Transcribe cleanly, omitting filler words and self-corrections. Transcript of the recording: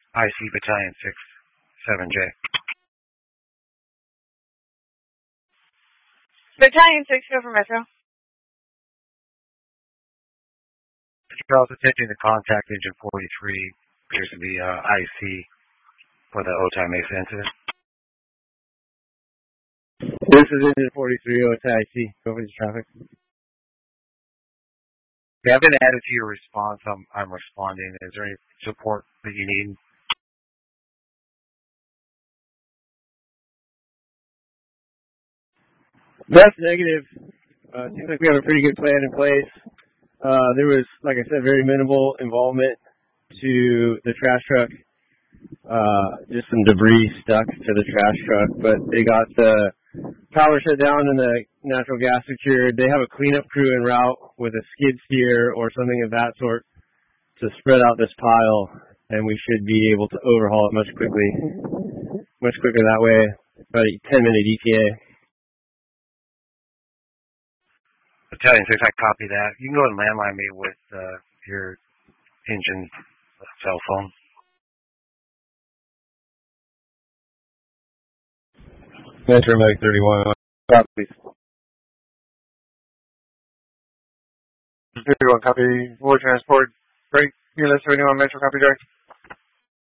IC Battalion 6-7J. Battalion 6, go for Metro. You're also taking the contact engine 43, appears to be IC for the Otay Mesa incident. This is engine 43, Otay IC, go for the traffic. Okay, I've been added to your response. I'm responding. Is there any support that you need? That's negative. Seems like we have a pretty good plan in place. There was, like I said, very minimal involvement to the trash truck. Just some debris stuck to the trash truck, but they got the power shut down and the natural gas secured. They have a cleanup crew en route with a skid steer or something of that sort to spread out this pile, and we should be able to overhaul it much quicker that way. About a 10-minute ETA. Battalion 6, I copy that. You can go and landline me with your engine cell phone. Metro Mag 31. Copy. 31, copy. Forward transport. Break. Unit 71, Metro, copy, direct.